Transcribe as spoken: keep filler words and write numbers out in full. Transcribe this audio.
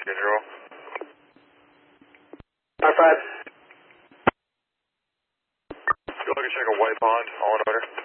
Control. R five. Go look and check a white pond, all in order.